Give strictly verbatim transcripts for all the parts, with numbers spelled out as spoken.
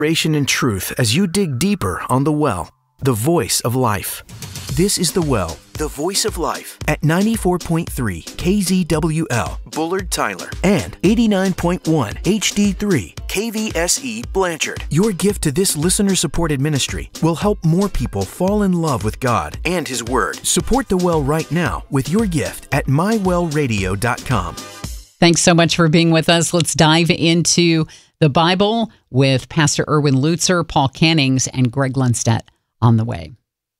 inspiration and truth as you dig deeper on The Well, the voice of life. This is The Well, the voice of life, at ninety-four point three K Z W L, Bullard, Tyler, and eighty-nine point one H D three K V S E, Blanchard. Your gift to this listener-supported ministry will help more people fall in love with God and His Word. Support The Well right now with your gift at my well radio dot com. Thanks so much for being with us. Let's dive into the Bible with Pastor Erwin Lutzer, Paul Cannings, and Greg Lundstedt on the way.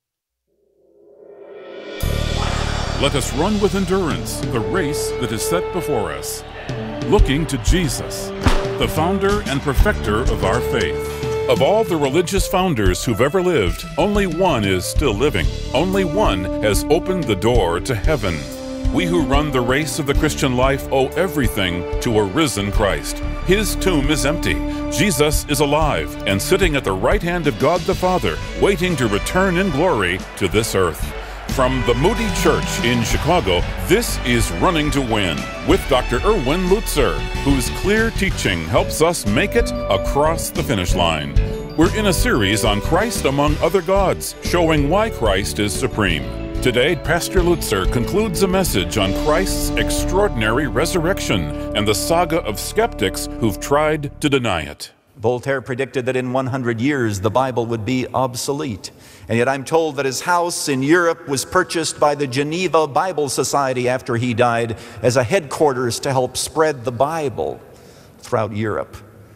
Let us run with endurance the race that is set before us, looking to Jesus, the founder and perfecter of our faith. Of all the religious founders who've ever lived, only one is still living. Only one has opened the door to heaven. We who run the race of the Christian life owe everything to a risen Christ. His tomb is empty. Jesus is alive and sitting at the right hand of God the Father, waiting to return in glory to this earth. From the Moody Church in Chicago, this is Running to Win with Doctor Erwin Lutzer, whose clear teaching helps us make it across the finish line. We're in a series on Christ among other gods, showing why Christ is supreme. Today, Pastor Lutzer concludes a message on Christ's extraordinary resurrection and the saga of skeptics who've tried to deny it. Voltaire predicted that in one hundred years the Bible would be obsolete. And yet I'm told that his house in Europe was purchased by the Geneva Bible Society after he died as a headquarters to help spread the Bible throughout Europe.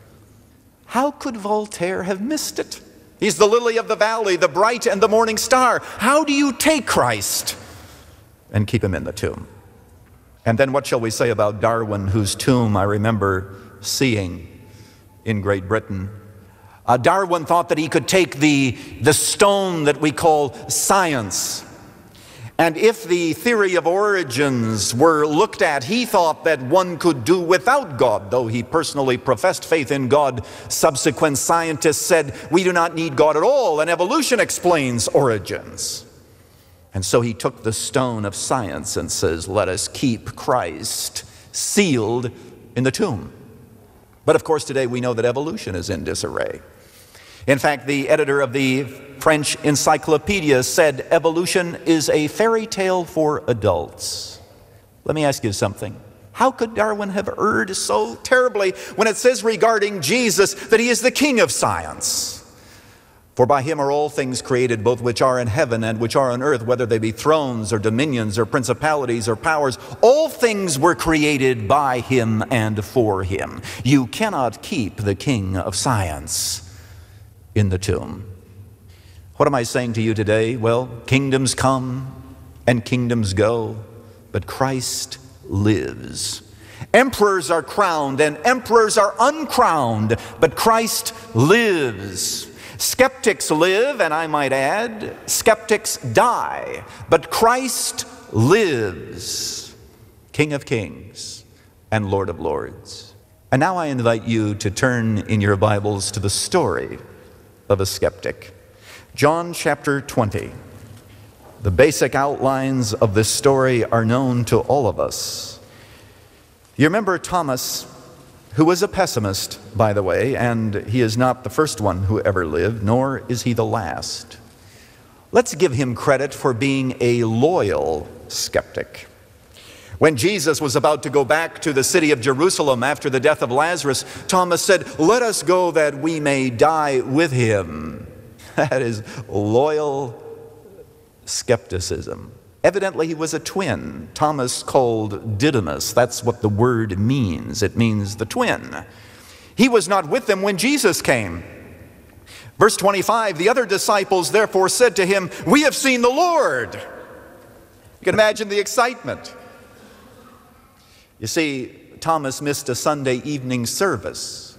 How could Voltaire have missed it? He's the lily of the valley, the bright and the morning star. How do you take Christ and keep him in the tomb? And then what shall we say about Darwin, whose tomb I remember seeing in Great Britain? Uh, Darwin thought that he could take the, the stone that we call science, and if the theory of origins were looked at, he thought that one could do without God. Though he personally professed faith in God, subsequent scientists said, we do not need God at all, and evolution explains origins. And so he took the stone of science and says, let us keep Christ sealed in the tomb. But of course today we know that evolution is in disarray. In fact, the editor of the French Encyclopedia said evolution is a fairy tale for adults. Let me ask you something. How could Darwin have erred so terribly when it says regarding Jesus that he is the king of science? For by him are all things created, both which are in heaven and which are on earth, whether they be thrones or dominions or principalities or powers. All things were created by him and for him. You cannot keep the king of science in the tomb. What am I saying to you today? Well, kingdoms come and kingdoms go, but Christ lives. Emperors are crowned and emperors are uncrowned, but Christ lives. Skeptics live, and I might add, skeptics die, but Christ lives, King of kings and Lord of lords. And now I invite you to turn in your Bibles to the story of a skeptic. John chapter twenty. The basic outlines of this story are known to all of us. You remember Thomas, who was a pessimist, by the way, and he is not the first one who ever lived, nor is he the last. Let's give him credit for being a loyal skeptic. When Jesus was about to go back to the city of Jerusalem after the death of Lazarus, Thomas said, let us go that we may die with him. That is loyal skepticism. Evidently, he was a twin. Thomas called Didymus. That's what the word means. It means the twin. He was not with them when Jesus came. Verse twenty-five, the other disciples therefore said to him, we have seen the Lord. You can imagine the excitement. You see, Thomas missed a Sunday evening service.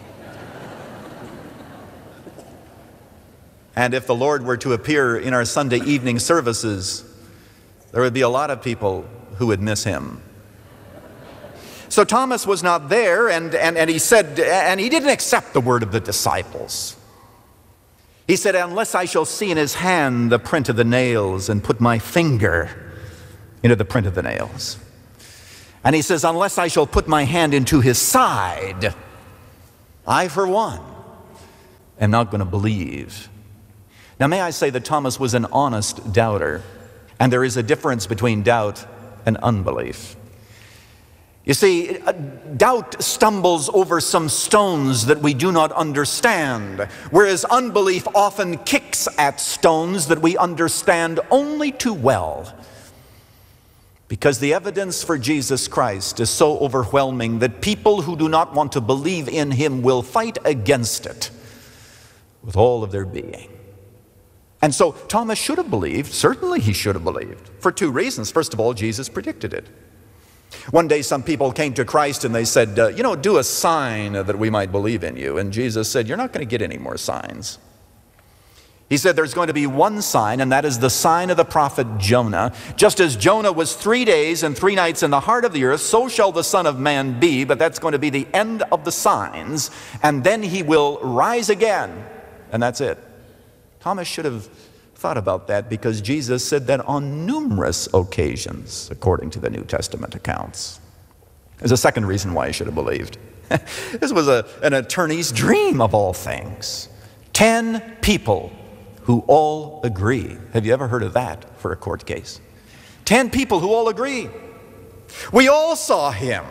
And if the Lord were to appear in our Sunday evening services, there would be a lot of people who would miss him. So Thomas was not there, and, and, and he said, and he didn't accept the word of the disciples. He said, unless I shall see in his hand the print of the nails and put my finger into the print of the nails. And he says, unless I shall put my hand into his side, I for one am not going to believe. Now, may I say that Thomas was an honest doubter, and there is a difference between doubt and unbelief. You see, doubt stumbles over some stones that we do not understand, whereas unbelief often kicks at stones that we understand only too well. Because the evidence for Jesus Christ is so overwhelming that people who do not want to believe in him will fight against it with all of their being. And so Thomas should have believed. Certainly he should have believed, for two reasons. First of all, Jesus predicted it. One day some people came to Christ and they said, uh, you know, do a sign that we might believe in you. And Jesus said, you're not going to get any more signs. He said there's going to be one sign, and that is the sign of the prophet Jonah. Just as Jonah was three days and three nights in the heart of the earth, so shall the Son of Man be, but that's going to be the end of the signs, and then he will rise again. And that's it. Thomas should have thought about that, because Jesus said that on numerous occasions, according to the New Testament accounts. There's a second reason why he should have believed. This was a, an attorney's dream of all things. Ten people who all agree. Have you ever heard of that for a court case? Ten people who all agree. We all saw him.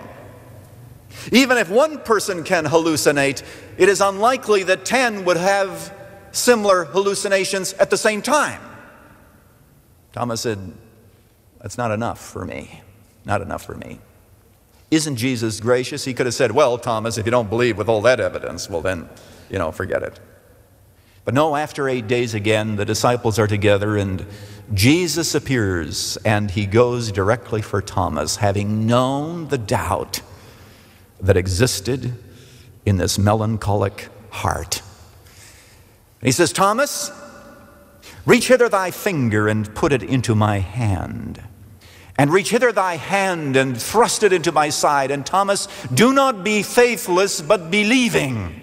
Even if one person can hallucinate, it is unlikely that ten would have similar hallucinations at the same time. Thomas said, that's not enough for me. Not enough for me. Isn't Jesus gracious? He could have said, well, Thomas, if you don't believe with all that evidence, well then, you know, forget it. But no, after eight days again, the disciples are together and Jesus appears, and he goes directly for Thomas, having known the doubt that existed in this melancholic heart. He says, Thomas, reach hither thy finger and put it into my hand. And reach hither thy hand and thrust it into my side. And Thomas, do not be faithless, but believing.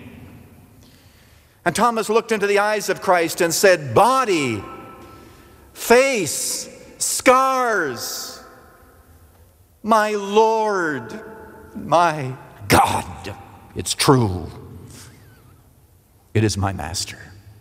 And Thomas looked into the eyes of Christ and said, body, face, scars, my Lord, my God. It's true. It is my master.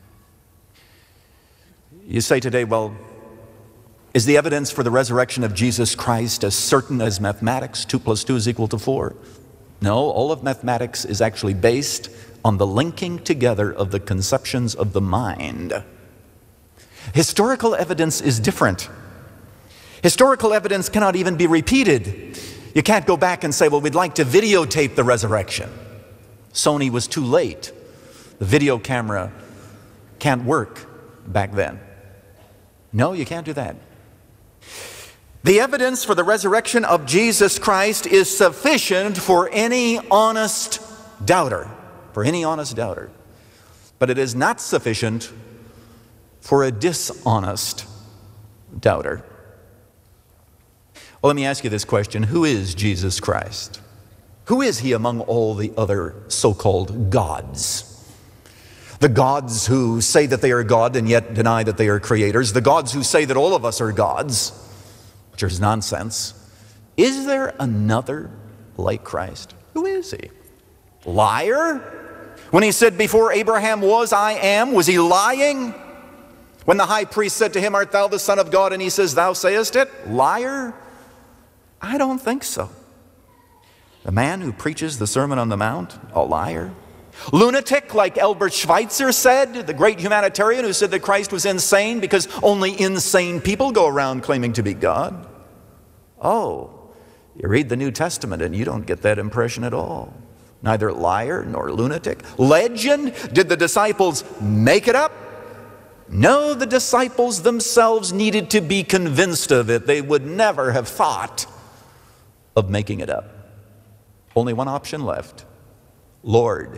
You say today, well, is the evidence for the resurrection of Jesus Christ as certain as mathematics? Two plus two is equal to four. No, all of mathematics is actually based on the linking together of the conceptions of the mind. Historical evidence is different. Historical evidence cannot even be repeated. You can't go back and say, well, we'd like to videotape the resurrection. Sony was too late. The video camera can't work back then. No, you can't do that. The evidence for the resurrection of Jesus Christ is sufficient for any honest doubter, for any honest doubter. But it is not sufficient for a dishonest doubter. Well, let me ask you this question. Who is Jesus Christ? Who is he among all the other so-called gods? The gods who say that they are God and yet deny that they are creators. The gods who say that all of us are gods, which is nonsense. Is there another like Christ? Who is he? Liar? When he said, before Abraham was, I am, was he lying? When the high priest said to him, art thou the Son of God? And he says, thou sayest it? Liar? I don't think so. The man who preaches the Sermon on the Mount, a liar? Lunatic, like Albert Schweitzer said, the great humanitarian who said that Christ was insane because only insane people go around claiming to be God. Oh, you read the New Testament and you don't get that impression at all. Neither liar nor lunatic. Legend? Did the disciples make it up? No, the disciples themselves needed to be convinced of it. They would never have thought of making it up. Only one option left. Lord.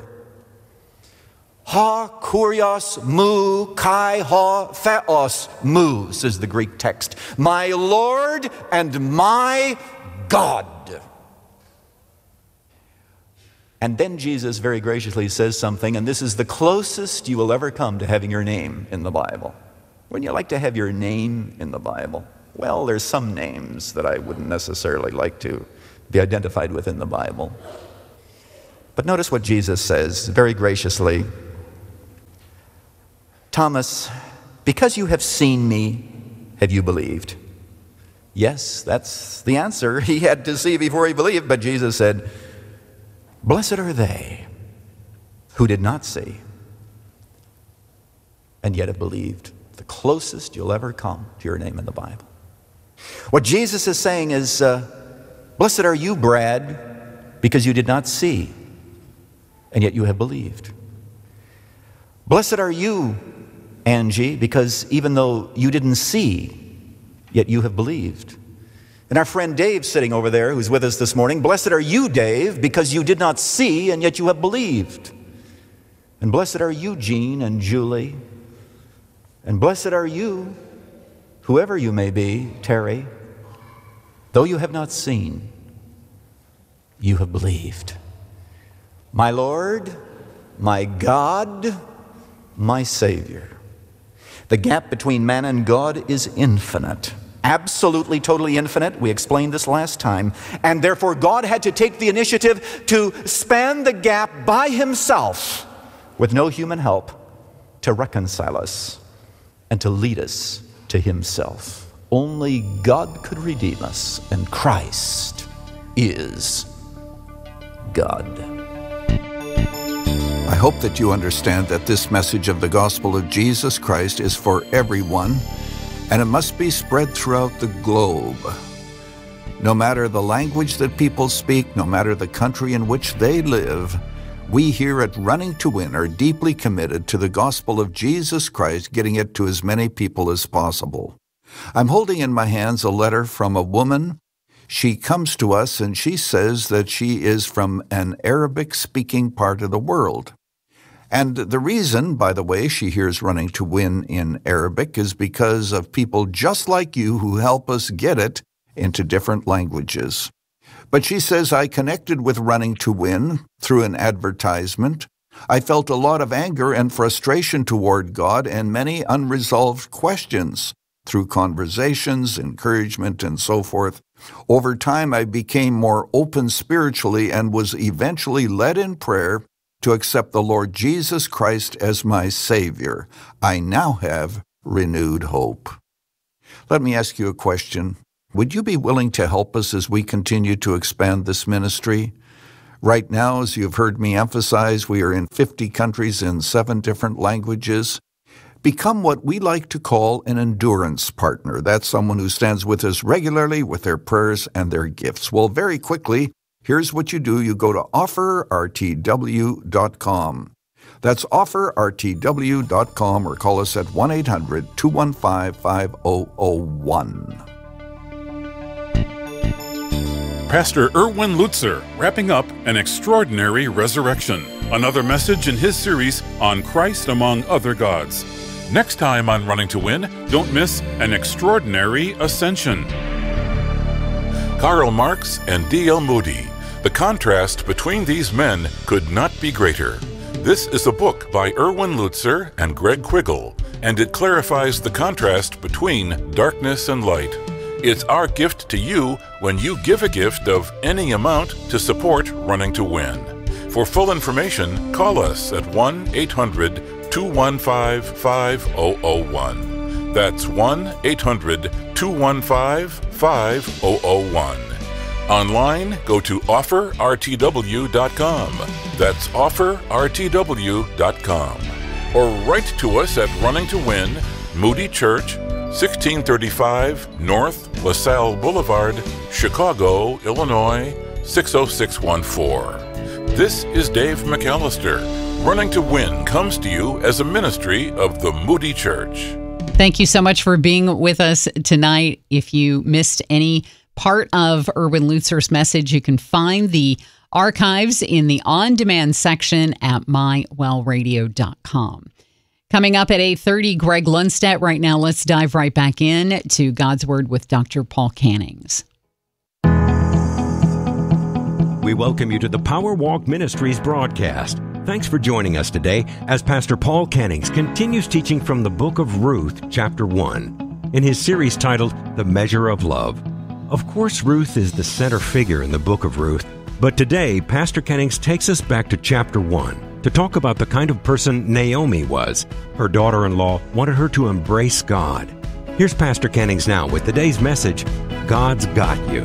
Ha kurios mu kai ha theos mu, says the Greek text. My Lord and my God. And then Jesus very graciously says something, and this is the closest you will ever come to having your name in the Bible. Wouldn't you like to have your name in the Bible? Well, there's some names that I wouldn't necessarily like to be identified with in the Bible. But notice what Jesus says very graciously. Thomas, because you have seen me, have you believed? Yes, that's the answer. He had to see before he believed, but Jesus said, blessed are they who did not see and yet have believed. The closest you'll ever come to your name in the Bible. What Jesus is saying is, uh, blessed are you, Brad, because you did not see and yet you have believed. Blessed are you, Angie, because even though you didn't see, yet you have believed. And our friend Dave sitting over there, who's with us this morning, blessed are you, Dave, because you did not see and yet you have believed. And blessed are you, Jean and Julie. And blessed are you, whoever you may be, Terry, though you have not seen, you have believed. My Lord, my God, my Savior. The gap between man and God is infinite. Absolutely, totally infinite. We explained this last time. And therefore, God had to take the initiative to span the gap by himself with no human help to reconcile us and to lead us to himself. Only God could redeem us, and Christ is God. I hope that you understand that this message of the gospel of Jesus Christ is for everyone, and it must be spread throughout the globe. No matter the language that people speak, no matter the country in which they live, we here at Running to Win are deeply committed to the gospel of Jesus Christ, getting it to as many people as possible. I'm holding in my hands a letter from a woman. She comes to us and she says that she is from an Arabic-speaking part of the world. And the reason, by the way, she hears Running to Win in Arabic is because of people just like you who help us get it into different languages. But she says, I connected with Running to Win through an advertisement. I felt a lot of anger and frustration toward God and many unresolved questions. Through conversations, encouragement, and so forth. Over time, I became more open spiritually and was eventually led in prayer to accept the Lord Jesus Christ as my Savior. I now have renewed hope. Let me ask you a question. Would you be willing to help us as we continue to expand this ministry? Right now, as you've heard me emphasize, we are in fifty countries in seven different languages. Become what we like to call an endurance partner. That's someone who stands with us regularly with their prayers and their gifts. Well, very quickly, here's what you do. You go to offer r t w dot com. That's offer r t w dot com, or call us at one eight hundred two one five five zero zero one. Pastor Erwin Lutzer, wrapping up An Extraordinary Resurrection, another message in his series on Christ among other gods. Next time on Running to Win, don't miss An Extraordinary Ascension. Karl Marx and D L Moody. The contrast between these men could not be greater. This is a book by Erwin Lutzer and Greg Quiggle, and it clarifies the contrast between darkness and light. It's our gift to you when you give a gift of any amount to support Running to Win. For full information, call us at one eight hundred two one five five zero zero one. That's one eight hundred two one five five zero zero one. Online, go to offer r t w dot com. That's offer r t w dot com. Or write to us at Running to Win, Moody Church, sixteen thirty-five North LaSalle Boulevard, Chicago, Illinois, six oh six one four. This is Dave McAllister. Running to Win comes to you as a ministry of the Moody Church. Thank you so much for being with us tonight. If you missed any part of Erwin Lutzer's message, you can find the archives in the on-demand section at my well radio dot com. Coming up at eight thirty, Greg Lundstedt. Right now, let's dive right back in to God's Word with Doctor Paul Cannings. We welcome you to the Power Walk Ministries broadcast. Thanks for joining us today as Pastor Paul Cannings continues teaching from the book of Ruth, chapter one, in his series titled The Measure of Love. Of course, Ruth is the center figure in the book of Ruth, but today, Pastor Cannings takes us back to chapter one to talk about the kind of person Naomi was Her daughter-in-law wanted her to embrace God. Here's Pastor Cannings now with today's message, God's Got You.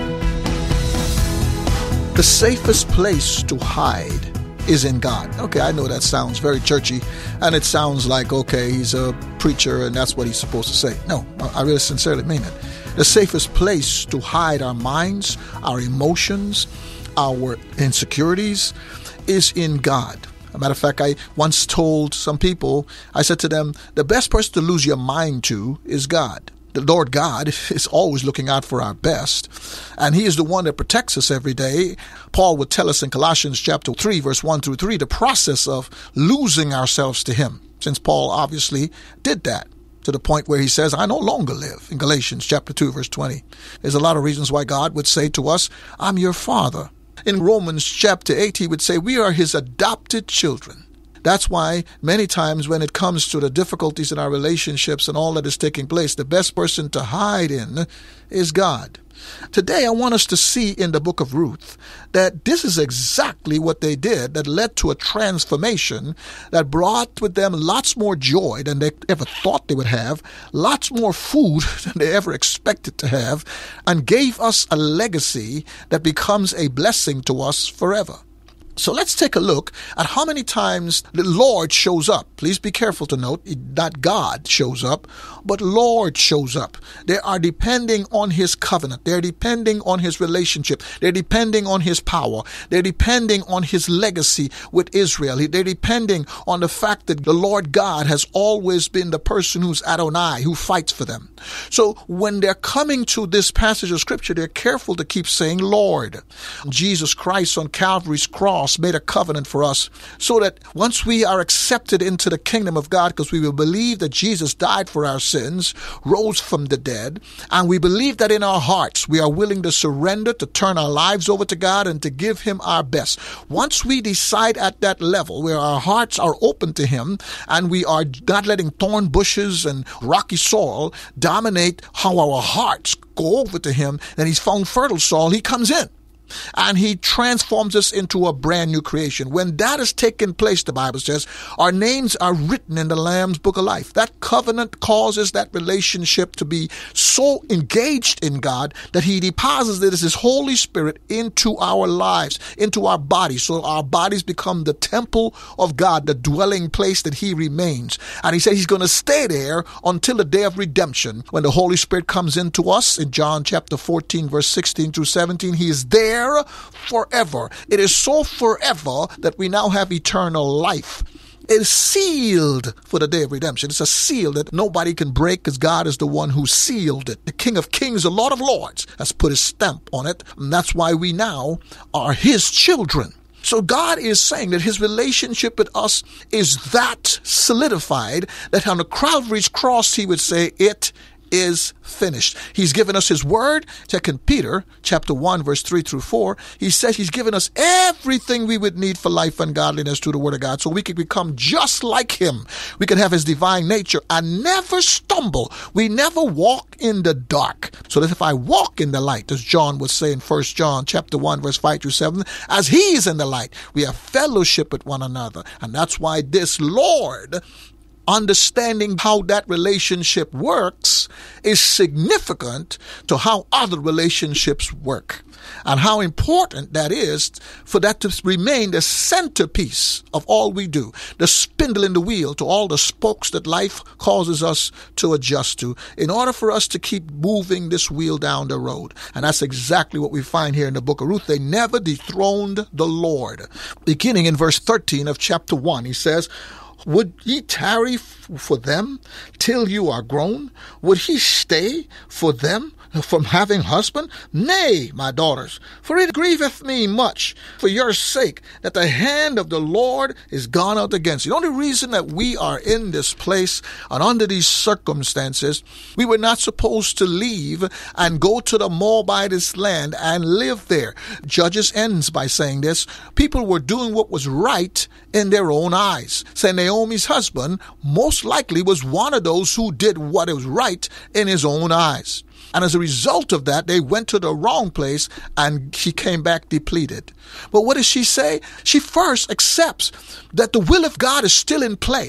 The safest place to hide is in God. Okay, I know that sounds very churchy, and it sounds like, okay, he's a preacher and that's what he's supposed to say. No, I really sincerely mean it. The safest place to hide our minds, our emotions, our insecurities is in God. As a matter of fact, I once told some people, I said to them, the best person to lose your mind to is God. The Lord God is always looking out for our best, and he is the one that protects us every day. Paul would tell us in Colossians chapter three, verse one through three, the process of losing ourselves to him, since Paul obviously did that to the point where he says, I no longer live, in Galatians chapter two, verse twenty. There's a lot of reasons why God would say to us, I'm your father. In Romans chapter eight, he would say, we are his adopted children. That's why many times when it comes to the difficulties in our relationships and all that is taking place, the best person to hide in is God. Today, I want us to see in the book of Ruth that this is exactly what they did that led to a transformation that brought with them lots more joy than they ever thought they would have, lots more food than they ever expected to have, and gave us a legacy that becomes a blessing to us forever. So let's take a look at how many times the Lord shows up. Please be careful to note that God shows up, but Lord shows up. They are depending on his covenant. They're depending on his relationship. They're depending on his power. They're depending on his legacy with Israel. They're depending on the fact that the Lord God has always been the person who's Adonai, who fights for them. So when they're coming to this passage of scripture, they're careful to keep saying Lord. Jesus Christ on Calvary's cross made a covenant for us so that once we are accepted into the kingdom of God, because we will believe that Jesus died for our sins, rose from the dead, and we believe that in our hearts we are willing to surrender, to turn our lives over to God and to give him our best. Once we decide at that level where our hearts are open to him and we are not letting thorn bushes and rocky soil dominate how our hearts go over to him, then he's found fertile soil, he comes in. And he transforms us into a brand new creation. When that has taken place, the Bible says, our names are written in the Lamb's Book of Life. That covenant causes that relationship to be so engaged in God that he deposits it as his Holy Spirit into our lives, into our bodies. So our bodies become the temple of God, the dwelling place that he remains. And he said he's going to stay there until the day of redemption, when the Holy Spirit comes into us. In John chapter fourteen, verse sixteen through seventeen, he is there forever. It is so forever that we now have eternal life. It is sealed for the day of redemption. It's a seal that nobody can break, because God is the one who sealed it. The King of Kings, the Lord of Lords, has put his stamp on it. And that's why we now are his children. So God is saying that his relationship with us is that solidified that on the Calvary's cross he would say, it is finished. He's given us his word. Second Peter chapter one, verse three through four. He says he's given us everything we would need for life and godliness through the word of God, so we can become just like him. We can have his divine nature and never stumble. We never walk in the dark. So that if I walk in the light, as John would say in First John chapter one, verse five through seven, as he is in the light, we have fellowship with one another. And that's why this Lord, understanding how that relationship works, is significant to how other relationships work, and how important that is for that to remain the centerpiece of all we do, the spindle in the wheel to all the spokes that life causes us to adjust to, in order for us to keep moving this wheel down the road. And that's exactly what we find here in the book of Ruth. They never dethroned the Lord. Beginning in verse thirteen of chapter one, he says, would ye tarry f- for them till you are grown? Would he stay for them from having husband? Nay, my daughters, for it grieveth me much for your sake that the hand of the Lord is gone out against you. The only reason that we are in this place and under these circumstances, we were not supposed to leave and go to the Moabitess land and live there. Judges ends by saying this. People were doing what was right in their own eyes. So Naomi's husband most likely was one of those who did what was right in his own eyes. And as a result of that, they went to the wrong place and she came back depleted. But what does she say? She first accepts that the will of God is still in play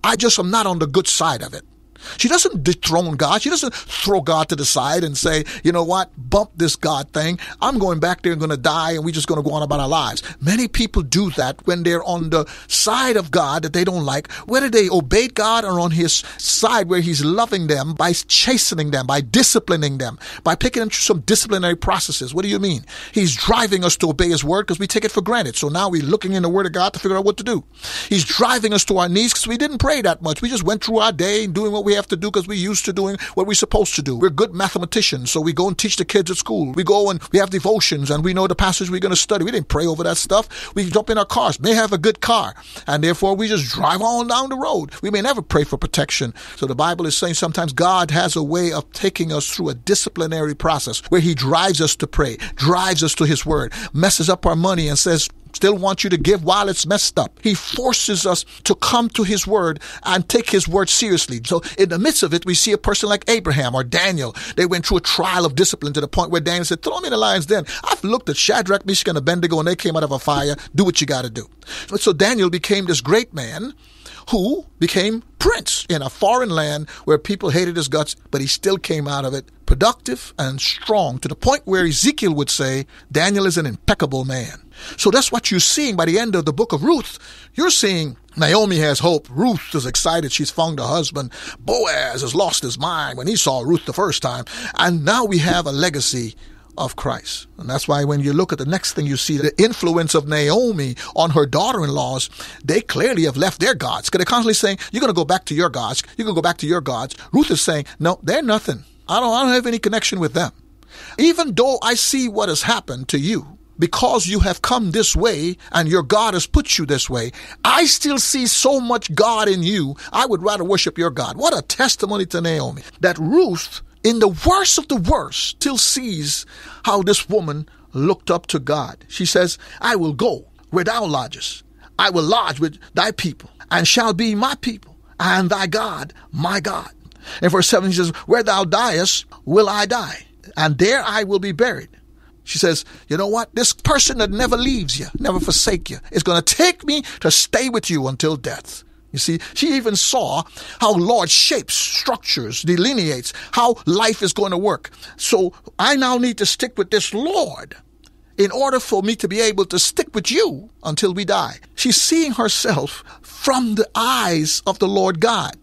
I just am not on the good side of it. She doesn't dethrone God. She doesn't throw God to the side and say, you know what, bump this God thing. I'm going back there and going to die, and we're just going to go on about our lives. Many people do that when they're on the side of God that they don't like, whether they obey God or on his side where he's loving them by chastening them, by disciplining them, by picking them through some disciplinary processes. What do you mean? He's driving us to obey his word because we take it for granted. So now we're looking in the word of God to figure out what to do. He's driving us to our knees because we didn't pray that much. We just went through our day doing what we have to do because we're used to doing what we're supposed to do. We're good mathematicians, so we go and teach the kids at school. We go and we have devotions, and we know the passage we're going to study. We didn't pray over that stuff. We jump in our cars, may have a good car, and therefore we just drive on down the road. We may never pray for protection. So the Bible is saying sometimes God has a way of taking us through a disciplinary process where he drives us to pray, drives us to his word, messes up our money and says, still want you to give while it's messed up. He forces us to come to his word and take his word seriously. So in the midst of it, we see a person like Abraham or Daniel. They went through a trial of discipline to the point where Daniel said, throw me in the lion's den. I've looked at Shadrach, Meshach, and Abednego, and they came out of a fire. Do what you got to do. So Daniel became this great man who became prince in a foreign land where people hated his guts, but he still came out of it productive and strong to the point where Ezekiel would say, Daniel is an impeccable man. So that's what you're seeing by the end of the book of Ruth. You're seeing Naomi has hope. Ruth is excited. She's found a husband. Boaz has lost his mind when he saw Ruth the first time. And now we have a legacy of Christ. And that's why when you look at the next thing, you see the influence of Naomi on her daughter-in-laws. They clearly have left their gods. Because they're constantly saying, you're going to go back to your gods. You're going to go back to your gods. Ruth is saying, no, they're nothing. I don't, I don't have any connection with them. Even though I see what has happened to you, because you have come this way and your God has put you this way, I still see so much God in you. I would rather worship your God. What a testimony to Naomi. That Ruth, in the worst of the worst, still sees how this woman looked up to God. She says, I will go where thou lodgest. I will lodge with thy people and shall be my people and thy God, my God. In verse seven, she says, where thou diest, will I die, and there I will be buried. She says, you know what? This person that never leaves you, never forsake you, is going to take me to stay with you until death. You see, she even saw how Lord shapes, structures, delineates how life is going to work. So I now need to stick with this Lord in order for me to be able to stick with you until we die. She's seeing herself from the eyes of the Lord God.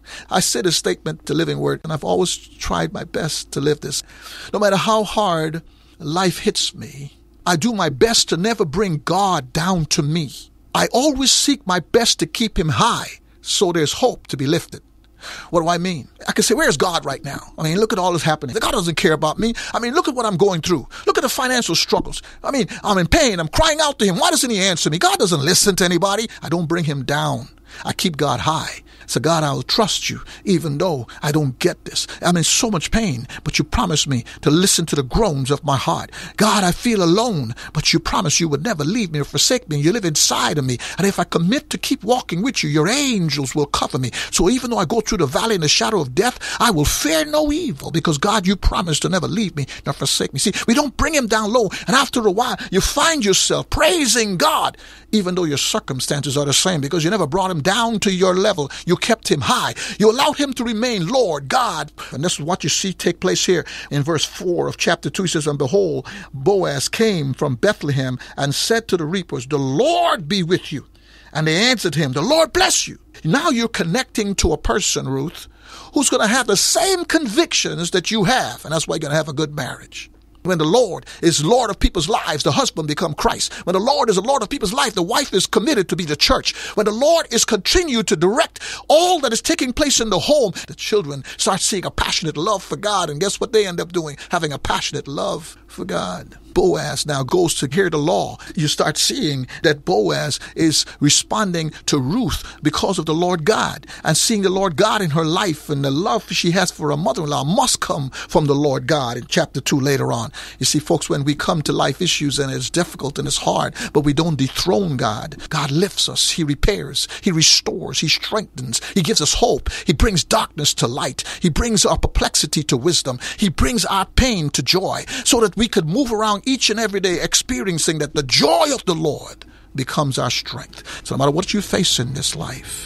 I said a statement to Living Word, and I've always tried my best to live this. No matter how hard life hits me, I do my best to never bring God down to me. I always seek my best to keep him high so there's hope to be lifted. What do I mean? I can say, where's God right now? I mean, look at all that's happening. God doesn't care about me. I mean, look at what I'm going through. Look at the financial struggles. I mean, I'm in pain. I'm crying out to him. Why doesn't he answer me? God doesn't listen to anybody. I don't bring him down. I keep God high. So God, I will trust you, even though I don't get this. I'm in so much pain, but you promised me to listen to the groans of my heart. God, I feel alone, but you promised you would never leave me or forsake me. You live inside of me. And if I commit to keep walking with you, your angels will cover me. So even though I go through the valley in the shadow of death, I will fear no evil, because God, you promised to never leave me nor forsake me. See, we don't bring him down low. And after a while, you find yourself praising God, even though your circumstances are the same, because you never brought him down to your level. You kept him high. You allowed him to remain Lord God. And this is what you see take place here in verse four of chapter two. He says, and behold, Boaz came from Bethlehem and said to the reapers, the Lord be with you. And they answered him, the Lord bless you. Now you're connecting to a person, Ruth, who's going to have the same convictions that you have. And that's why you're going to have a good marriage. When the Lord is Lord of people's lives, the husband becomes Christ. When the Lord is the Lord of people's life, the wife is committed to be the church. When the Lord is continued to direct all that is taking place in the home, the children start seeing a passionate love for God. And guess what they end up doing? Having a passionate love for God. Boaz now goes to hear the law. You start seeing that Boaz is responding to Ruth because of the Lord God, and seeing the Lord God in her life, and the love she has for her mother-in-law must come from the Lord God in chapter two later on. You see, folks, when we come to life issues and it's difficult and it's hard, but we don't dethrone God, God lifts us. He repairs. He restores. He strengthens. He gives us hope. He brings darkness to light. He brings our perplexity to wisdom. He brings our pain to joy, so that we could move around each and every day experiencing that the joy of the Lord becomes our strength. So no matter what you face in this life,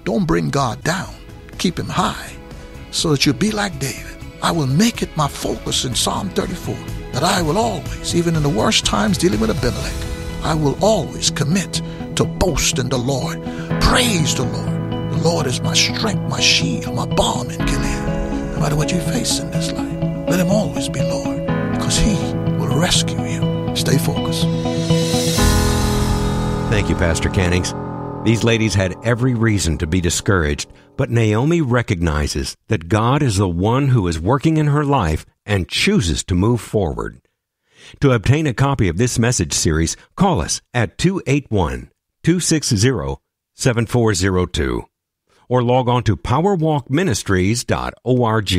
Don't bring God down. Keep him high so that you'll be like David. I will make it my focus in Psalm thirty-four that I will always, even in the worst times dealing with Abimelech, I will always commit to boast in the Lord. Praise the Lord. The Lord is my strength, my shield, my balm in Gilead. No matter what you face in this life, let him always be Lord, because he will rescue you. Stay focused. Thank you, Pastor Cannings. These ladies had every reason to be discouraged, but Naomi recognizes that God is the one who is working in her life and chooses to move forward. To obtain a copy of this message series, call us at two eight one, two six zero, seven four zero two or log on to power walk ministries dot org.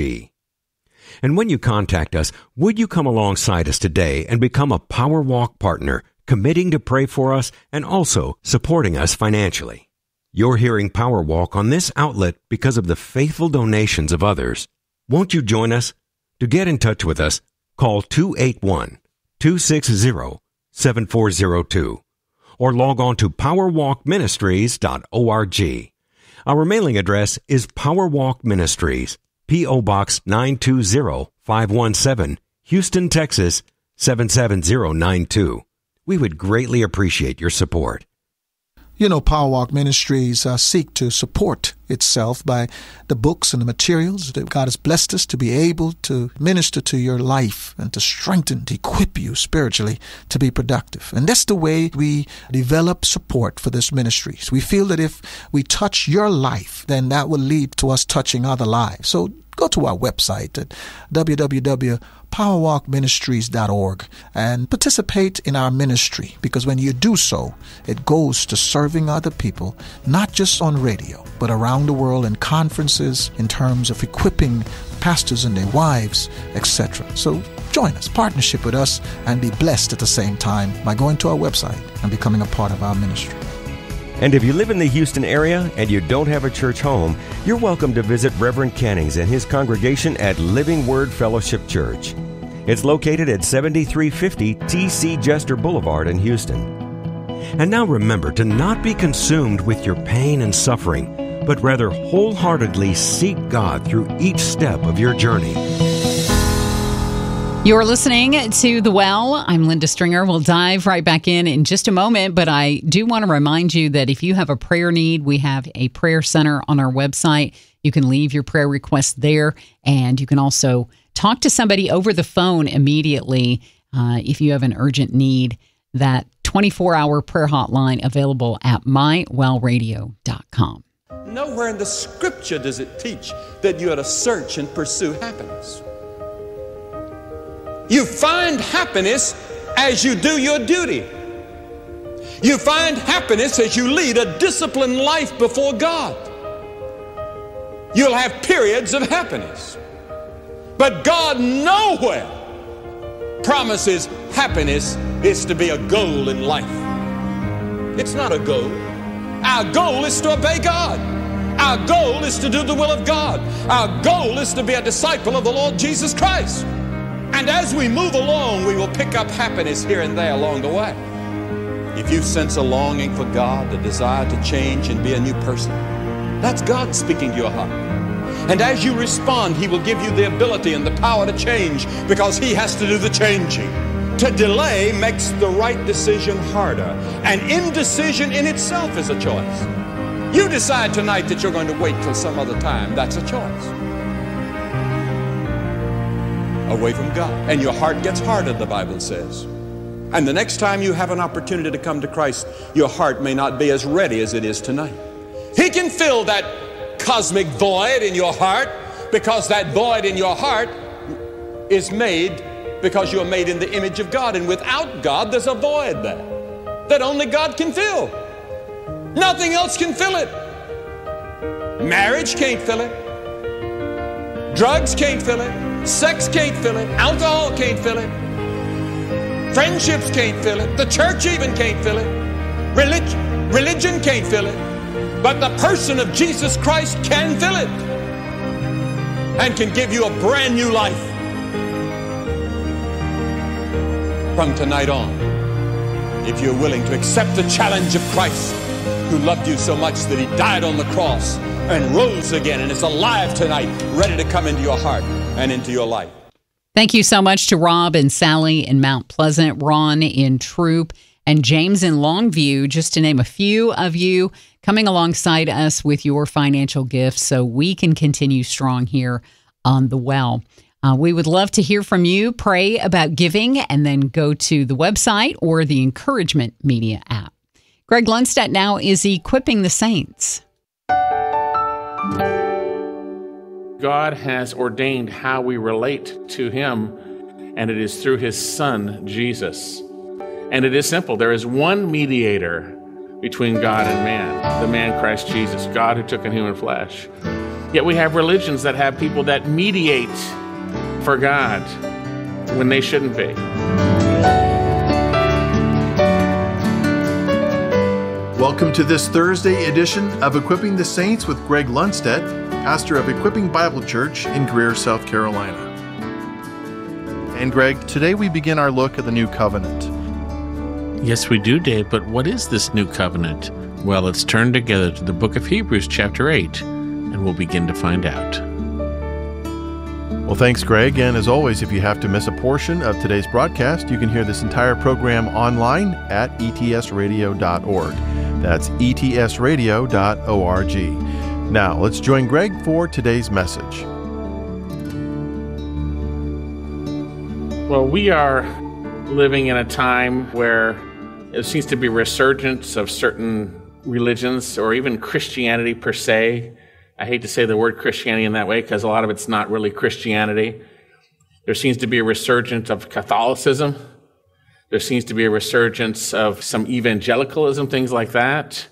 And when you contact us, would you come alongside us today and become a Power Walk partner, committing to pray for us and also supporting us financially? You're hearing Power Walk on this outlet because of the faithful donations of others. Won't you join us? To get in touch with us, call two eight one, two six zero, seven four zero two or log on to power walk ministries dot org. Our mailing address is Power Walk Ministries, P O. Box nine two zero, five one seven, Houston, Texas seven seven zero nine two. We would greatly appreciate your support. You know, Power Walk Ministries uh, seek to support itself by the books and the materials that God has blessed us to be able to minister to your life and to strengthen, to equip you spiritually to be productive. And that's the way we develop support for this ministry. So we feel that if we touch your life, then that will lead to us touching other lives. So go to our website at w w w dot power walk ministries dot org and participate in our ministry, because when you do so, it goes to serving other people, not just on radio, but around the world in conferences in terms of equipping pastors and their wives, et cetera. So join us, partnership with us, and be blessed at the same time by going to our website and becoming a part of our ministry. And if you live in the Houston area and you don't have a church home, you're welcome to visit Reverend Cannings and his congregation at Living Word Fellowship Church. It's located at seventy-three fifty T C Jester Boulevard in Houston. And now remember to not be consumed with your pain and suffering, but rather wholeheartedly seek God through each step of your journey. You're listening to The Well. I'm Linda Stringer. We'll dive right back in in just a moment, but I do want to remind you that if you have a prayer need, we have a prayer center on our website. You can leave your prayer request there, and you can also talk to somebody over the phone immediately uh, if you have an urgent need. That twenty-four hour prayer hotline available at my well radio dot com. Nowhere in the scripture does it teach that you ought to search and pursue happiness. You find happiness as you do your duty. You find happiness as you lead a disciplined life before God. You'll have periods of happiness. But God nowhere promises happiness is to be a goal in life. It's not a goal. Our goal is to obey God. Our goal is to do the will of God. Our goal is to be a disciple of the Lord Jesus Christ. And as we move along, we will pick up happiness here and there along the way. If you sense a longing for God, a desire to change and be a new person, that's God speaking to your heart. And as you respond, He will give you the ability and the power to change, because He has to do the changing. To delay makes the right decision harder. And indecision in itself is a choice. You decide tonight that you're going to wait till some other time. That's a choice. Away from God. And your heart gets hardened, the Bible says. And the next time you have an opportunity to come to Christ, your heart may not be as ready as it is tonight. He can fill that cosmic void in your heart, because that void in your heart is made because you're made in the image of God. And without God, there's a void there that only God can fill. Nothing else can fill it. Marriage can't fill it. Drugs can't fill it. Sex can't fill it. Alcohol can't fill it. Friendships can't fill it. The church even can't fill it. Religion, religion can't fill it. But the person of Jesus Christ can fill it and can give you a brand new life from tonight on. If you're willing to accept the challenge of Christ, who loved you so much that he died on the cross and rose again and is alive tonight, ready to come into your heart and into your life. Thank you so much to Rob and Sally in Mount Pleasant, Ron in Troop, and James in Longview, just to name a few of you coming alongside us with your financial gifts so we can continue strong here on The Well. Uh, we would love to hear from you. Pray about giving and then go to the website or the Encouragement Media app. Greg Lundstedt now is equipping the saints. God has ordained how we relate to him, and it is through his Son, Jesus. And it is simple. There is one mediator between God and man, the man Christ Jesus, God who took on human flesh. Yet we have religions that have people that mediate for God when they shouldn't be. Welcome to this Thursday edition of Equipping the Saints with Greg Lundstedt, pastor of Equipping Bible Church in Greer, South Carolina. And Greg, today we begin our look at the New Covenant. Yes, we do, Dave, but what is this New Covenant? Well, let's turn together to the book of Hebrews, chapter eight, and we'll begin to find out. Well, thanks, Greg. And as always, if you have to miss a portion of today's broadcast, you can hear this entire program online at e t s radio dot org. That's e t s radio dot org. Now, let's join Greg for today's message. Well, we are living in a time where it seems to be a resurgence of certain religions or even Christianity per se. I hate to say the word Christianity in that way because a lot of it's not really Christianity. There seems to be a resurgence of Catholicism. There seems to be a resurgence of some evangelicalism, things like that.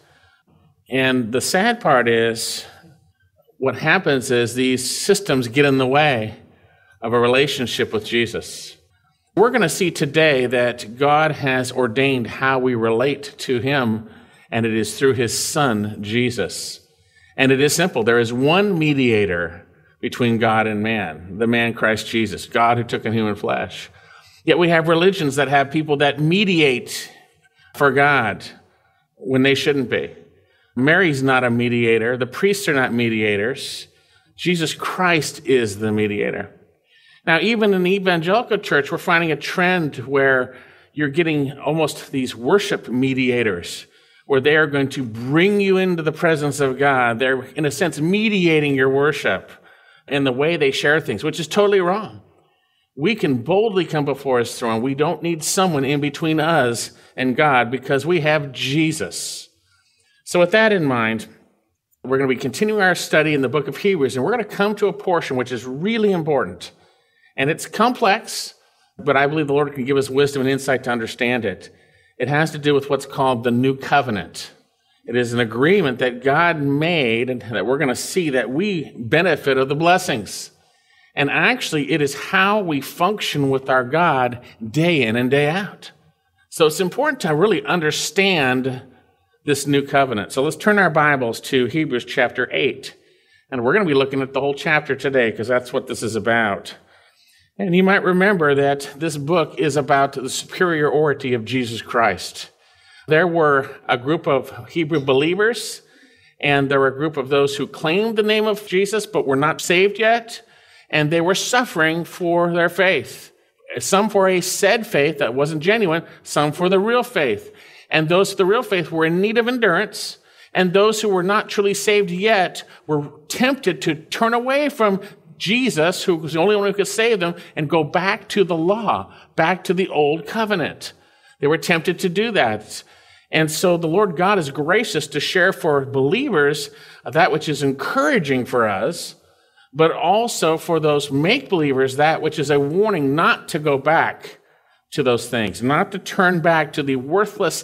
And the sad part is what happens is these systems get in the way of a relationship with Jesus. We're going to see today that God has ordained how we relate to him, and it is through his Son, Jesus. And it is simple. There is one mediator between God and man, the man Christ Jesus, God who took on human flesh. Yet we have religions that have people that mediate for God when they shouldn't be. Mary's not a mediator. The priests are not mediators. Jesus Christ is the mediator. Now, even in the evangelical church, we're finding a trend where you're getting almost these worship mediators, where they are going to bring you into the presence of God. They're, in a sense, mediating your worship and the way they share things, which is totally wrong. We can boldly come before his throne. We don't need someone in between us and God because we have Jesus. So with that in mind, we're going to be continuing our study in the book of Hebrews, and we're going to come to a portion which is really important. And it's complex, but I believe the Lord can give us wisdom and insight to understand it. It has to do with what's called the New Covenant. It is an agreement that God made and that we're going to see that we benefit of the blessings. And actually, it is how we function with our God day in and day out. So it's important to really understand this New Covenant. So let's turn our Bibles to Hebrews chapter eight. And we're going to be looking at the whole chapter today because that's what this is about. And you might remember that this book is about the superiority of Jesus Christ. There were a group of Hebrew believers, and there were a group of those who claimed the name of Jesus but were not saved yet, and they were suffering for their faith. Some for a said faith that wasn't genuine, some for the real faith. And those for the real faith were in need of endurance, and those who were not truly saved yet were tempted to turn away from Jesus, who was the only one who could save them, and go back to the law, back to the old covenant. They were tempted to do that. And so the Lord God is gracious to share for believers that which is encouraging for us, but also for those make-believers that which is a warning not to go back to those things, not to turn back to the worthless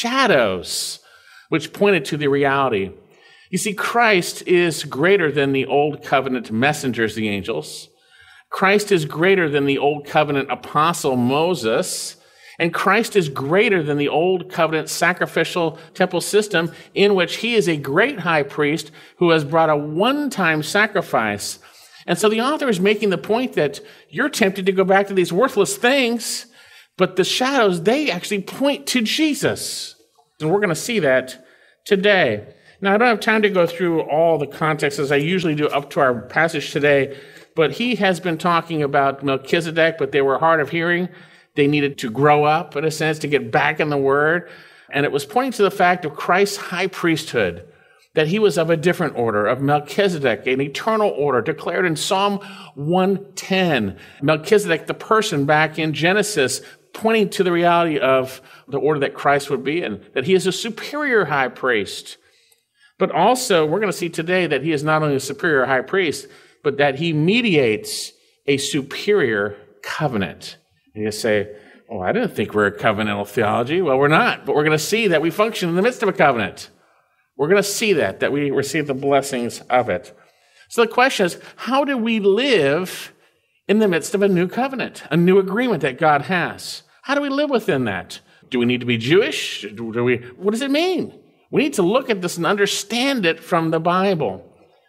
shadows which pointed to the reality. You see, Christ is greater than the old covenant messengers, the angels. Christ is greater than the old covenant apostle Moses. And Christ is greater than the old covenant sacrificial temple system in which he is a great high priest who has brought a one-time sacrifice. And so the author is making the point that you're tempted to go back to these worthless things, but the shadows, they actually point to Jesus. And we're going to see that today. Now, I don't have time to go through all the context as I usually do up to our passage today, but he has been talking about Melchizedek, but they were hard of hearing. They needed to grow up, in a sense, to get back in the Word. And it was pointing to the fact of Christ's high priesthood, that he was of a different order, of Melchizedek, an eternal order, declared in Psalm one ten. Melchizedek, the person back in Genesis, pointing to the reality of the order that Christ would be in, that he is a superior high priest. But also, we're going to see today that he is not only a superior high priest, but that he mediates a superior covenant. And you say, oh, I didn't think we we're a covenantal theology. Well, we're not, but we're going to see that we function in the midst of a covenant. We're going to see that, that we receive the blessings of it. So the question is, how do we live in the midst of a new covenant, a new agreement that God has? How do we live within that? Do we need to be Jewish? Do we? What does it mean? We need to look at this and understand it from the Bible.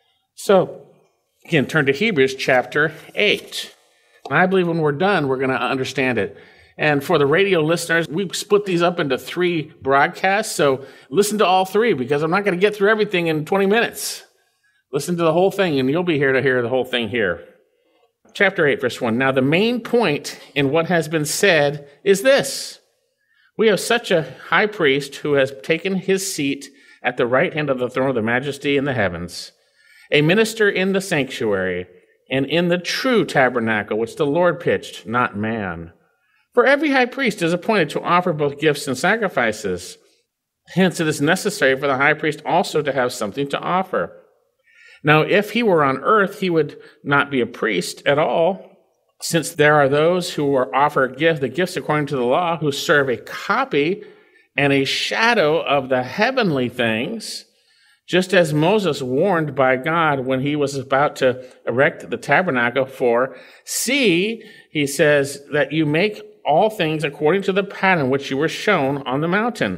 So, again, turn to Hebrews chapter eight. And I believe when we're done, we're going to understand it. And for the radio listeners, we've split these up into three broadcasts. So listen to all three, because I'm not going to get through everything in twenty minutes. Listen to the whole thing, and you'll be here to hear the whole thing here. Chapter eight, verse one. Now, the main point in what has been said is this. We have such a high priest who has taken his seat at the right hand of the throne of the majesty in the heavens, a minister in the sanctuary and in the true tabernacle, which the Lord pitched, not man. For every high priest is appointed to offer both gifts and sacrifices. Hence, it is necessary for the high priest also to have something to offer. Now, if he were on earth, he would not be a priest at all, since there are those who are offer gift, the gifts according to the law, who serve a copy and a shadow of the heavenly things, just as Moses warned by God when he was about to erect the tabernacle for, see, he says, that you make all things according to the pattern which you were shown on the mountain.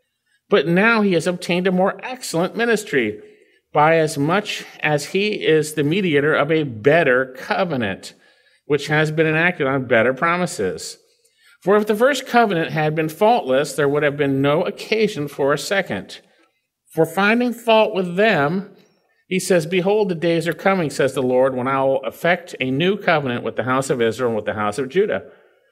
But now he has obtained a more excellent ministry, by as much as he is the mediator of a better covenant, which has been enacted on better promises. For if the first covenant had been faultless, there would have been no occasion for a second. For finding fault with them, he says, behold, the days are coming, says the Lord, when I will effect a new covenant with the house of Israel and with the house of Judah.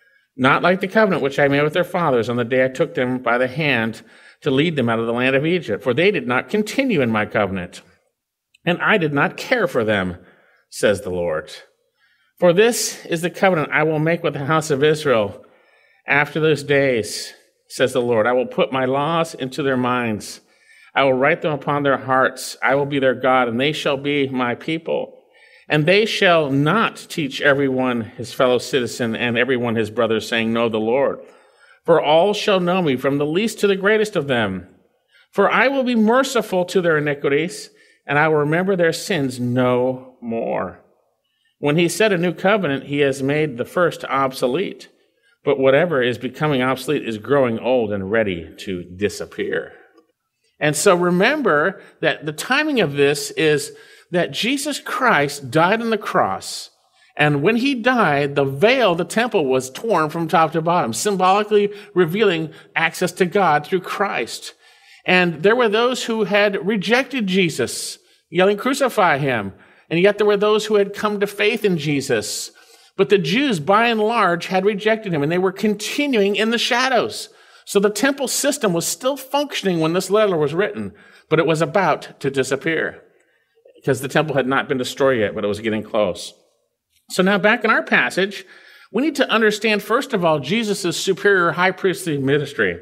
Not like the covenant which I made with their fathers on the day I took them by the hand to lead them out of the land of Egypt. For they did not continue in my covenant, and I did not care for them, says the Lord. For this is the covenant I will make with the house of Israel after those days, says the Lord. I will put my laws into their minds. I will write them upon their hearts. I will be their God, and they shall be my people. And they shall not teach everyone his fellow citizen and everyone his brother, saying, know the Lord. For all shall know me, from the least to the greatest of them. For I will be merciful to their iniquities, and I will remember their sins no more. When he said a new covenant, he has made the first obsolete. But whatever is becoming obsolete is growing old and ready to disappear. And so remember that the timing of this is that Jesus Christ died on the cross. And when he died, the veil of the temple was torn from top to bottom, symbolically revealing access to God through Christ. And there were those who had rejected Jesus, yelling, crucify him. And yet there were those who had come to faith in Jesus. But the Jews, by and large, had rejected him, and they were continuing in the shadows. So the temple system was still functioning when this letter was written, but it was about to disappear because the temple had not been destroyed yet, but it was getting close. So now back in our passage, we need to understand, first of all, Jesus' superior high priestly ministry.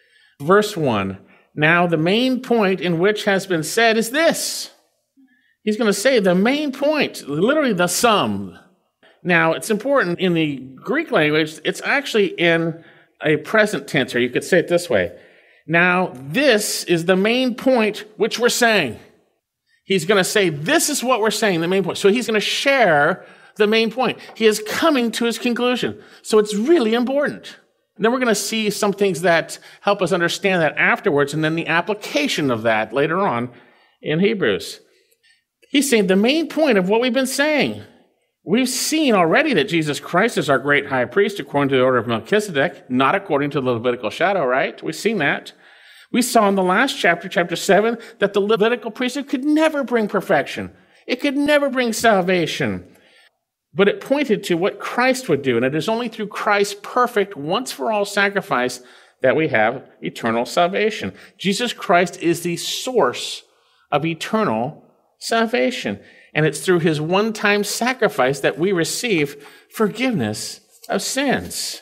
Verse one, now the main point in which has been said is this. He's going to say the main point, literally the sum. Now, it's important in the Greek language, it's actually in a present tense, or you could say it this way. Now, this is the main point which we're saying. He's going to say, this is what we're saying, the main point. So he's going to share the main point. He is coming to his conclusion. So it's really important. And then we're going to see some things that help us understand that afterwards, and then the application of that later on in Hebrews. He's saying the main point of what we've been saying. We've seen already that Jesus Christ is our great high priest according to the order of Melchizedek, not according to the Levitical shadow, right? We've seen that. We saw in the last chapter, chapter seven, that the Levitical priesthood could never bring perfection. It could never bring salvation. But it pointed to what Christ would do. And it is only through Christ's perfect, once-for-all sacrifice that we have eternal salvation. Jesus Christ is the source of eternal salvation. And it's through his one-time sacrifice that we receive forgiveness of sins.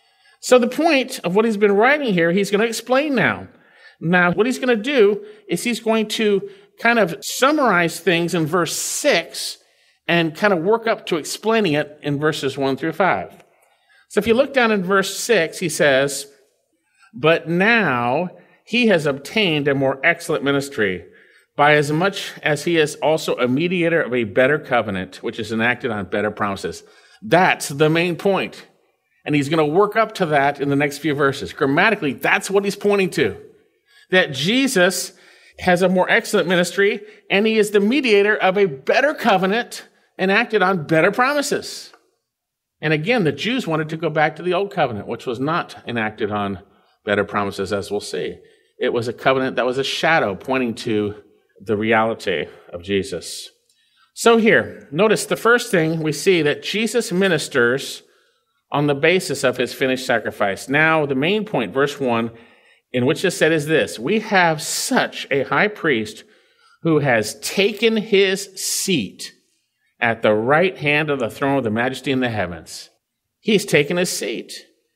So the point of what he's been writing here, he's going to explain now. Now, what he's going to do is he's going to kind of summarize things in verse six and kind of work up to explaining it in verses one through five. So if you look down in verse six, he says, "But now he has obtained a more excellent ministry, by as much as he is also a mediator of a better covenant, which is enacted on better promises." That's the main point. And he's going to work up to that in the next few verses. Grammatically, that's what he's pointing to. That Jesus has a more excellent ministry, and he is the mediator of a better covenant enacted on better promises. And again, the Jews wanted to go back to the old covenant, which was not enacted on better promises, as we'll see. It was a covenant that was a shadow pointing to the reality of Jesus. So here, notice the first thing we see that Jesus ministers on the basis of his finished sacrifice. Now, the main point, verse one, in which is said is this: we have such a high priest who has taken his seat at the right hand of the throne of the majesty in the heavens. He's taken his seat.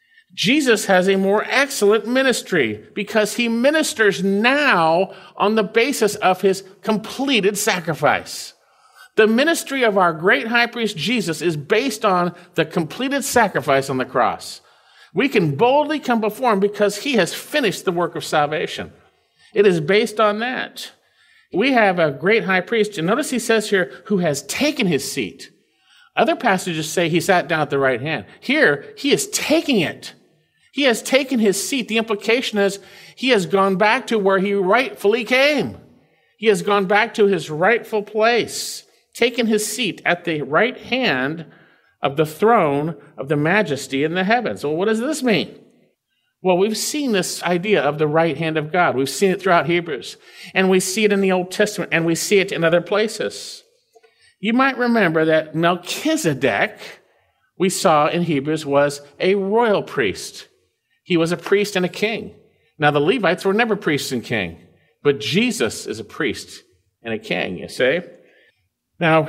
Jesus has a more excellent ministry because he ministers now on the basis of his completed sacrifice. The ministry of our great high priest Jesus is based on the completed sacrifice on the cross. We can boldly come before him because he has finished the work of salvation. It is based on that. We have a great high priest, and notice he says here, who has taken his seat. Other passages say he sat down at the right hand. Here, he is taking it. He has taken his seat. The implication is he has gone back to where he rightfully came. He has gone back to his rightful place, taken his seat at the right hand of the throne of the majesty in the heavens. Well, what does this mean? Well, we've seen this idea of the right hand of God. We've seen it throughout Hebrews, and we see it in the Old Testament, and we see it in other places. You might remember that Melchizedek, we saw in Hebrews, was a royal priest. He was a priest and a king. Now, the Levites were never priests and king, but Jesus is a priest and a king, you see? Now,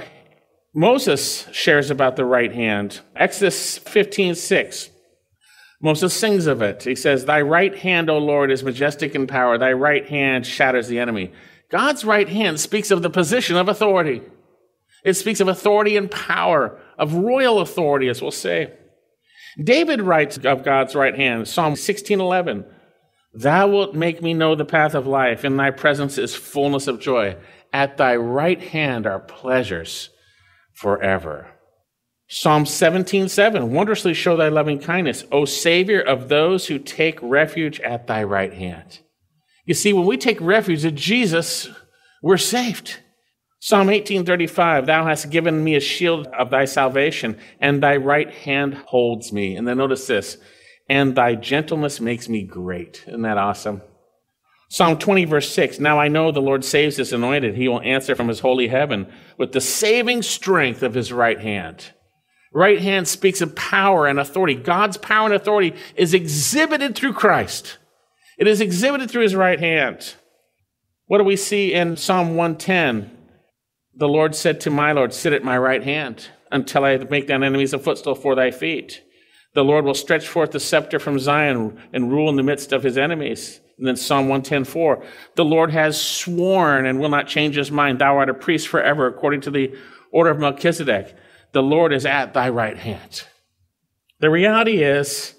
Moses shares about the right hand. Exodus fifteen six. Moses sings of it. He says, "Thy right hand, O Lord, is majestic in power. Thy right hand shatters the enemy." God's right hand speaks of the position of authority. It speaks of authority and power, of royal authority, as we'll say. David writes of God's right hand, Psalm sixteen eleven. "Thou wilt make me know the path of life. In thy presence is fullness of joy. At thy right hand are pleasures forever." Psalm seventeen seven, "Wondrously show thy loving kindness, O Savior of those who take refuge at thy right hand." You see, when we take refuge in Jesus, we're saved. Psalm eighteen thirty-five, "Thou hast given me a shield of thy salvation, and thy right hand holds me." And then notice this, "And thy gentleness makes me great." Isn't that awesome? Psalm twenty, verse six, "Now I know the Lord saves his anointed. He will answer from his holy heaven with the saving strength of his right hand." Right hand speaks of power and authority. God's power and authority is exhibited through Christ. It is exhibited through his right hand. What do we see in Psalm one ten? "The Lord said to my Lord, sit at my right hand until I make thine enemies a footstool for thy feet. The Lord will stretch forth the scepter from Zion and rule in the midst of his enemies." And then Psalm one ten four, "The Lord has sworn and will not change his mind. Thou art a priest forever according to the order of Melchizedek. The Lord is at thy right hand." The reality is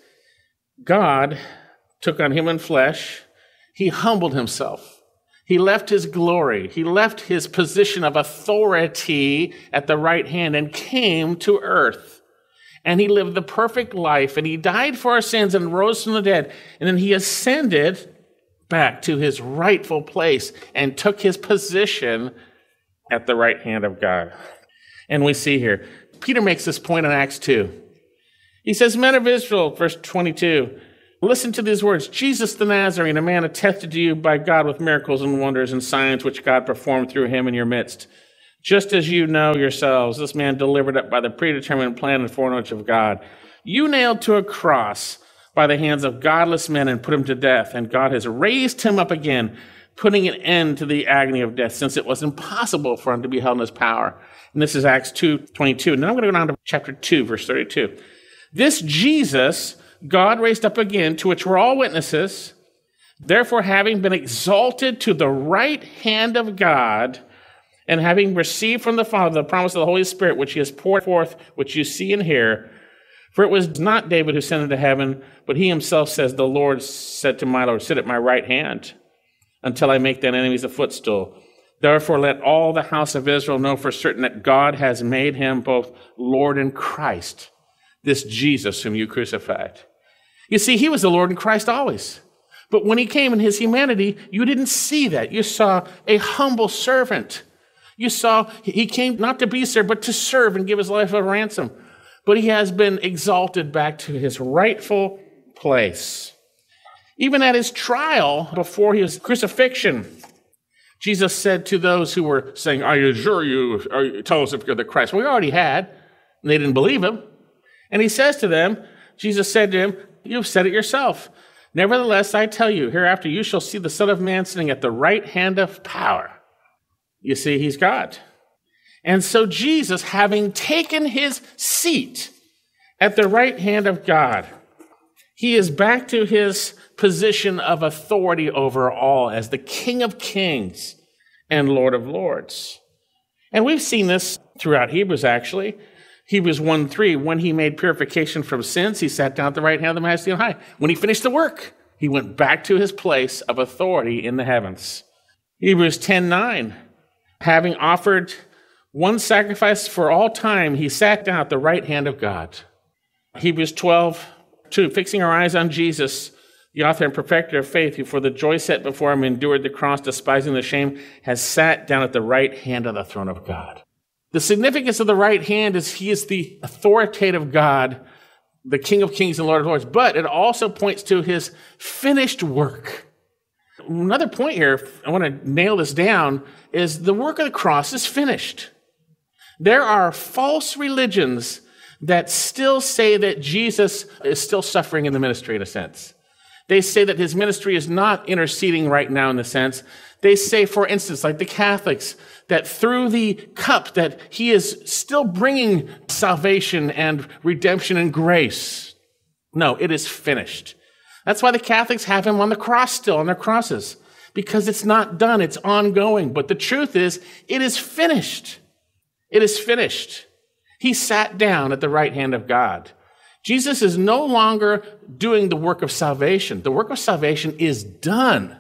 God took on human flesh. He humbled himself. He left his glory. He left his position of authority at the right hand and came to earth. And he lived the perfect life, and he died for our sins and rose from the dead. And then he ascended back to his rightful place and took his position at the right hand of God. And we see here, Peter makes this point in Acts two. He says, "Men of Israel," verse twenty-two, Listen to these words. Jesus the Nazarene, a man attested to you by God with miracles and wonders and signs which God performed through him in your midst. Just as you know yourselves, this man delivered up by the predetermined plan and foreknowledge of God. You nailed to a cross by the hands of godless men and put him to death, and God has raised him up again, putting an end to the agony of death, since it was impossible for him to be held in his power. And this is Acts two twenty-two. And then I'm going to go down to chapter two, verse thirty-two. This Jesus God raised up again, to which we're all witnesses, therefore having been exalted to the right hand of God, and having received from the Father the promise of the Holy Spirit, which he has poured forth, which you see and hear. For it was not David who ascended to heaven, but he himself says, the Lord said to my Lord, sit at my right hand, until I make thine enemies a footstool. Therefore let all the house of Israel know for certain that God has made him both Lord and Christ, this Jesus whom you crucified. You see, he was the Lord and Christ always. But when he came in his humanity, you didn't see that. You saw a humble servant. You saw he came not to be served, but to serve and give his life a ransom. But he has been exalted back to his rightful place. Even at his trial, before his crucifixion, Jesus said to those who were saying, are you sure you, are you tell us if you're the Christ? Well, we already had, and they didn't believe him. And he says to them, Jesus said to him, you've said it yourself. Nevertheless, I tell you, hereafter you shall see the Son of Man sitting at the right hand of power. You see, he's God. And so Jesus, having taken his seat at the right hand of God, he is back to his position of authority over all as the King of Kings and Lord of Lords. And we've seen this throughout Hebrews, actually. Hebrews one three, when he made purification from sins, he sat down at the right hand of the Majesty on high. When he finished the work, he went back to his place of authority in the heavens. Hebrews ten nine, having offered one sacrifice for all time, he sat down at the right hand of God. Hebrews twelve two, fixing our eyes on Jesus, the author and perfecter of faith, who for the joy set before him endured the cross, despising the shame, has sat down at the right hand of the throne of God. The significance of the right hand is he is the authoritative God, the King of Kings and Lord of Lords, but it also points to his finished work. Another point here, I want to nail this down, is the work of the cross is finished. There are false religions that still say that Jesus is still suffering in the ministry in a sense. They say that his ministry is not interceding right now in the sense. They say, for instance, like the Catholics, that through the cup that he is still bringing salvation and redemption and grace. No, it is finished. That's why the Catholics have him on the cross still, on their crosses, because it's not done, it's ongoing. But the truth is, it is finished. It is finished. He sat down at the right hand of God. Jesus is no longer doing the work of salvation. The work of salvation is done.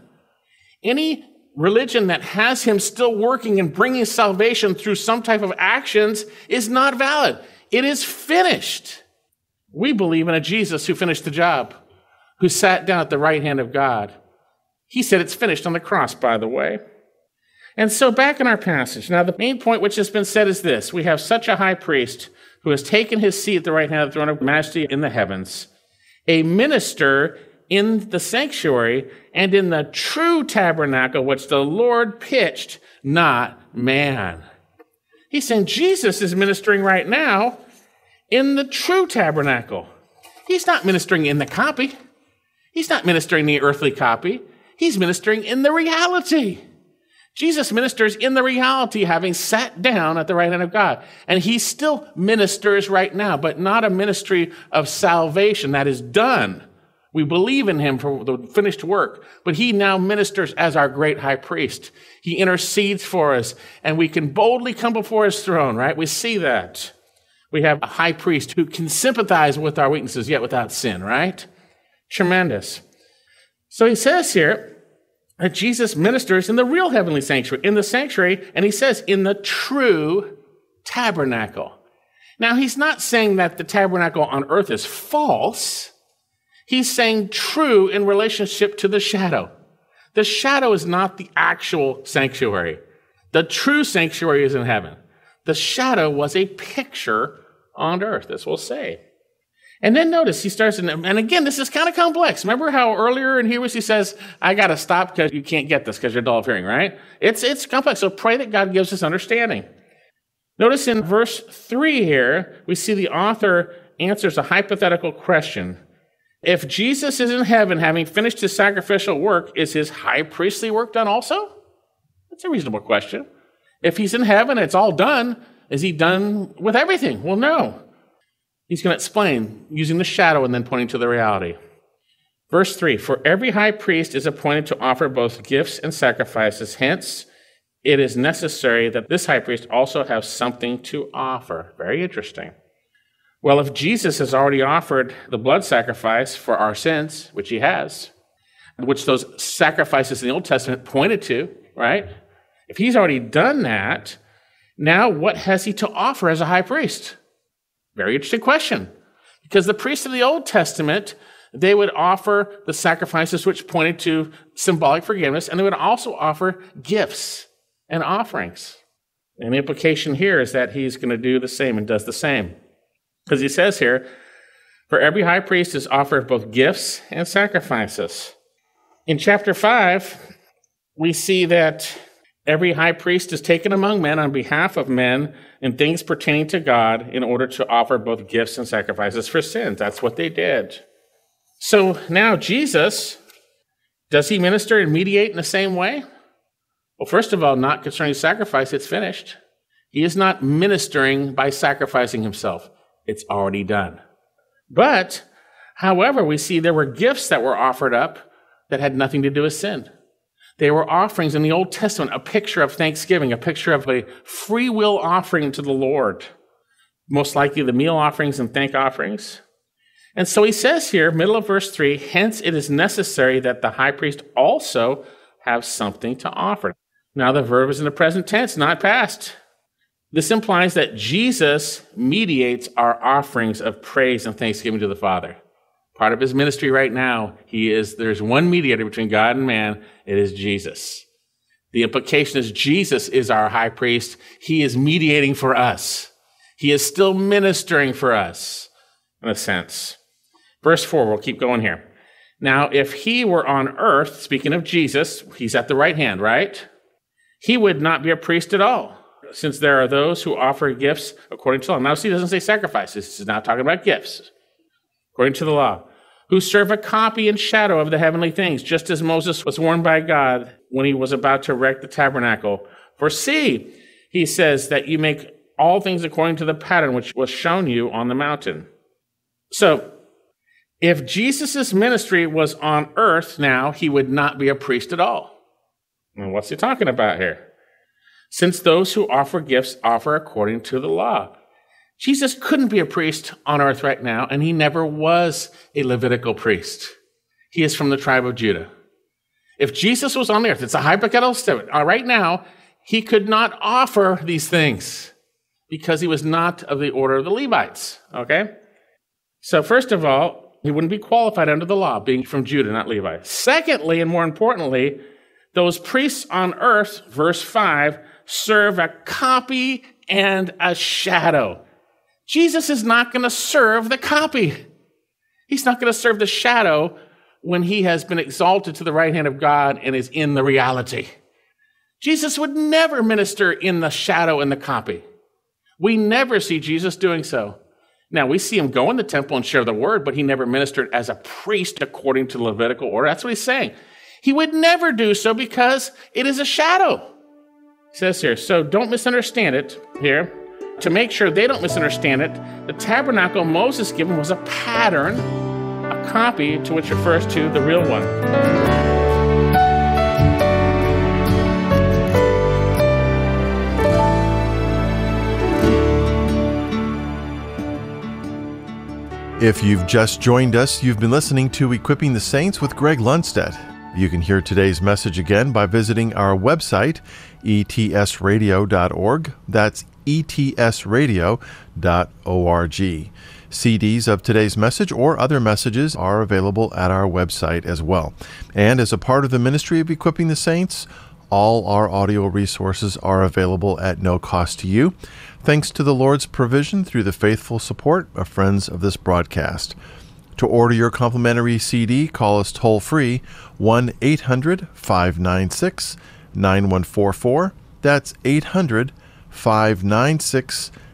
Any religion that has him still working and bringing salvation through some type of actions is not valid. It is finished. We believe in a Jesus who finished the job, who sat down at the right hand of God. He said it's finished on the cross, by the way. And so back in our passage, now the main point which has been said is this: we have such a high priest who has taken his seat at the right hand of the throne of majesty in the heavens, a minister in the sanctuary and in the true tabernacle which the Lord pitched, not man. He's saying Jesus is ministering right now in the true tabernacle. He's not ministering in the copy. He's not ministering the earthly copy. He's ministering in the reality. Jesus ministers in the reality, having sat down at the right hand of God. And he still ministers right now, but not a ministry of salvation that is done. We believe in him for the finished work, but he now ministers as our great high priest. He intercedes for us, and we can boldly come before his throne, right? We see that. We have a high priest who can sympathize with our weaknesses, yet without sin, right? Tremendous. So he says here that Jesus ministers in the real heavenly sanctuary, in the sanctuary, and he says in the true tabernacle. Now, he's not saying that the tabernacle on earth is false. He's saying true in relationship to the shadow. The shadow is not the actual sanctuary. The true sanctuary is in heaven. The shadow was a picture on earth, as we'll say. And then notice he starts, in, and again, this is kind of complex. Remember how earlier in Hebrews he says, I got to stop because you can't get this because you're dull of hearing, right? It's, it's complex. So pray that God gives us understanding. Notice in verse three here, we see the author answers a hypothetical question. If Jesus is in heaven having finished his sacrificial work, is his high priestly work done also? That's a reasonable question. If he's in heaven and it's all done, is he done with everything? Well, no. He's going to explain using the shadow and then pointing to the reality. Verse three, for every high priest is appointed to offer both gifts and sacrifices. Hence, it is necessary that this high priest also have something to offer. Very interesting. Well, if Jesus has already offered the blood sacrifice for our sins, which he has, which those sacrifices in the Old Testament pointed to, right? If he's already done that, now what has he to offer as a high priest? Very interesting question. Because the priests of the Old Testament, they would offer the sacrifices which pointed to symbolic forgiveness, and they would also offer gifts and offerings. And the implication here is that he's going to do the same and does the same. Because he says here, for every high priest is offered both gifts and sacrifices. In chapter five, we see that every high priest is taken among men on behalf of men in things pertaining to God in order to offer both gifts and sacrifices for sins. That's what they did. So now Jesus, does he minister and mediate in the same way? Well, first of all, not concerning sacrifice, it's finished. He is not ministering by sacrificing himself. It's already done. But, however, we see there were gifts that were offered up that had nothing to do with sin. They were offerings in the Old Testament, a picture of thanksgiving, a picture of a free will offering to the Lord. Most likely the meal offerings and thank offerings. And so he says here, middle of verse three, hence it is necessary that the high priest also have something to offer. Now the verb is in the present tense, not past. This implies that Jesus mediates our offerings of praise and thanksgiving to the Father. Part of his ministry right now, he is, there's one mediator between God and man. It is Jesus. The implication is Jesus is our high priest. He is mediating for us. He is still ministering for us, in a sense. Verse four, we'll keep going here. Now, if he were on earth, speaking of Jesus, he's at the right hand, right? He would not be a priest at all, since there are those who offer gifts according to the law. Now, see, he doesn't say sacrifices. This is not talking about gifts. According to the law, who serve a copy and shadow of the heavenly things, just as Moses was warned by God when he was about to erect the tabernacle. For see, he says, that you make all things according to the pattern which was shown you on the mountain. So, if Jesus' ministry was on earth now, he would not be a priest at all. And what's he talking about here? Since those who offer gifts offer according to the law. Jesus couldn't be a priest on earth right now, and he never was a Levitical priest. He is from the tribe of Judah. If Jesus was on the earth, it's a hypothetical statement. Right now, he could not offer these things because he was not of the order of the Levites, okay? So first of all, he wouldn't be qualified under the law, being from Judah, not Levi. Secondly, and more importantly, those priests on earth, verse five, serve a copy and a shadow. Jesus is not going to serve the copy. He's not going to serve the shadow when he has been exalted to the right hand of God and is in the reality. Jesus would never minister in the shadow and the copy. We never see Jesus doing so. Now, we see him go in the temple and share the word, but he never ministered as a priest according to the Levitical order. That's what he's saying. He would never do so because it is a shadow. It says here, so don't misunderstand it here. To make sure they don't misunderstand it, the tabernacle Moses given was a pattern, a copy to which refers to the real one. If you've just joined us, you've been listening to Equipping the Saints with Greg Lundstedt. You can hear today's message again by visiting our website, E T S radio dot org. That's E T S radio dot org. C Ds of today's message or other messages are available at our website as well. And as a part of the ministry of Equipping the Saints, All our audio resources are available at no cost to you, thanks to the Lord's provision through the faithful support of friends of this broadcast. To order your complimentary C D, call us toll-free one eight hundred five nine six nine one four four. That's eight hundred five nine six